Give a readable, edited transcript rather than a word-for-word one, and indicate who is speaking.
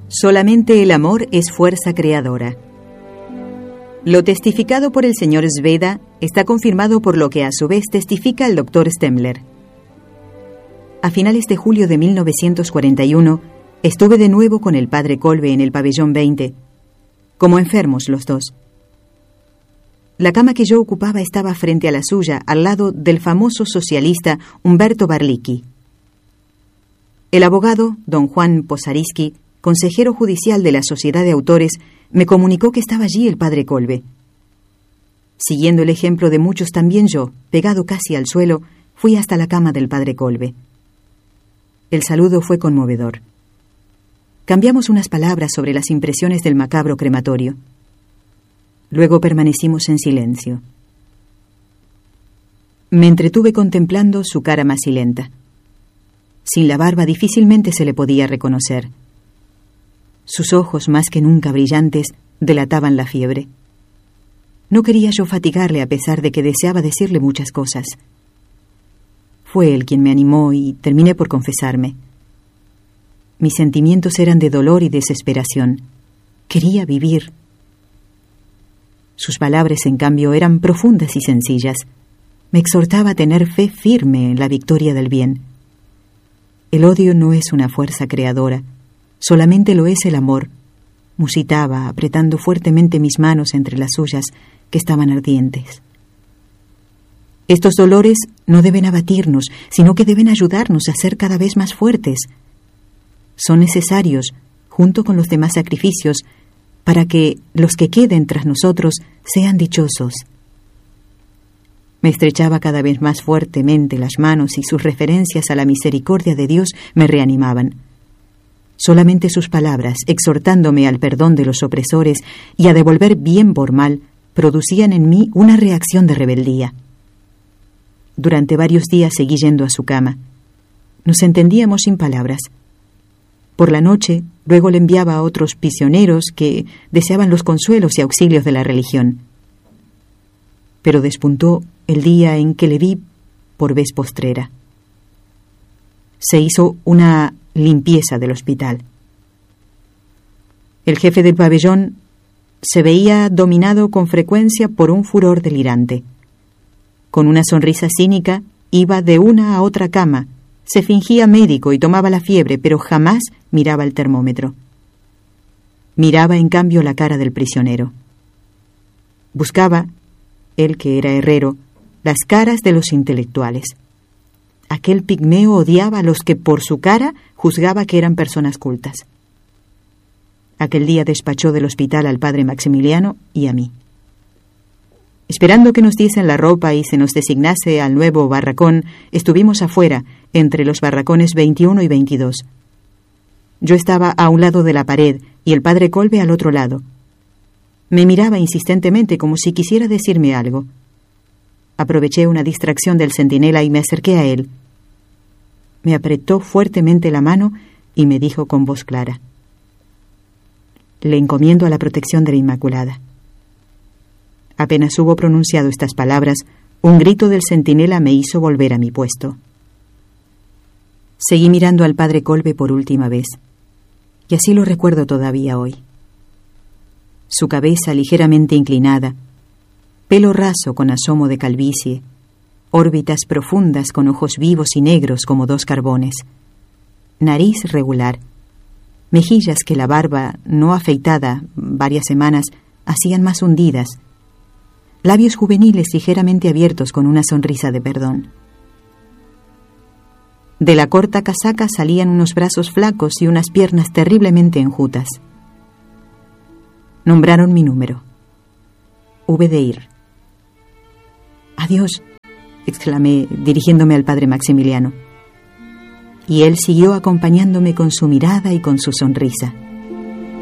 Speaker 1: Solamente el amor es fuerza creadora. Lo testificado por el señor Sveda está confirmado por lo que a su vez testifica el doctor Stemmler. A finales de julio de 1941 estuve de nuevo con el padre Kolbe en el pabellón 20, como enfermos los dos. La cama que yo ocupaba estaba frente a la suya, al lado del famoso socialista Umberto Barlicki. El abogado, don Juan Posariski, consejero judicial de la Sociedad de Autores, me comunicó que estaba allí el padre Kolbe. Siguiendo el ejemplo de muchos, también yo, pegado casi al suelo, fui hasta la cama del padre Kolbe. El saludo fue conmovedor. Cambiamos unas palabras sobre las impresiones del macabro crematorio. Luego permanecimos en silencio. Me entretuve contemplando su cara macilenta. Sin la barba difícilmente se le podía reconocer. Sus ojos, más que nunca brillantes, delataban la fiebre. No quería yo fatigarle a pesar de que deseaba decirle muchas cosas. Fue él quien me animó y terminé por confesarme. Mis sentimientos eran de dolor y desesperación. Quería vivir. Sus palabras, en cambio, eran profundas y sencillas. Me exhortaba a tener fe firme en la victoria del bien. El odio no es una fuerza creadora, solamente lo es el amor, musitaba, apretando fuertemente mis manos entre las suyas, que estaban ardientes. Estos dolores no deben abatirnos, sino que deben ayudarnos a ser cada vez más fuertes. Son necesarios, junto con los demás sacrificios, para que los que queden tras nosotros sean dichosos. Me estrechaba cada vez más fuertemente las manos y sus referencias a la misericordia de Dios me reanimaban. Solamente sus palabras, exhortándome al perdón de los opresores y a devolver bien por mal, producían en mí una reacción de rebeldía. Durante varios días seguí yendo a su cama. Nos entendíamos sin palabras. Por la noche, luego le enviaba a otros prisioneros que deseaban los consuelos y auxilios de la religión. Pero despuntó el día en que le vi por vez postrera. Se hizo una limpieza del hospital. El jefe del pabellón se veía dominado con frecuencia por un furor delirante. Con una sonrisa cínica, iba de una a otra cama, se fingía médico y tomaba la fiebre, pero jamás miraba el termómetro. Miraba, en cambio, la cara del prisionero. Buscaba, él que era herrero, las caras de los intelectuales. Aquel pigmeo odiaba a los que por su cara juzgaba que eran personas cultas. Aquel día despachó del hospital al padre Maximiliano y a mí. Esperando que nos diesen la ropa y se nos designase al nuevo barracón, estuvimos afuera, entre los barracones 21 y 22. Yo estaba a un lado de la pared y el padre Kolbe al otro lado. Me miraba insistentemente como si quisiera decirme algo. Aproveché una distracción del centinela y me acerqué a él. Me apretó fuertemente la mano y me dijo con voz clara: «Le encomiendo a la protección de la Inmaculada». Apenas hubo pronunciado estas palabras, un grito del centinela me hizo volver a mi puesto. Seguí mirando al padre Kolbe por última vez, y así lo recuerdo todavía hoy. Su cabeza ligeramente inclinada, pelo raso con asomo de calvicie, órbitas profundas con ojos vivos y negros como dos carbones, nariz regular, mejillas que la barba, no afeitada varias semanas, hacían más hundidas, labios juveniles ligeramente abiertos con una sonrisa de perdón. De la corta casaca salían unos brazos flacos y unas piernas terriblemente enjutas. Nombraron mi número. Hube de ir. «Adiós», exclamé, dirigiéndome al padre Maximiliano. Y él siguió acompañándome con su mirada y con su sonrisa.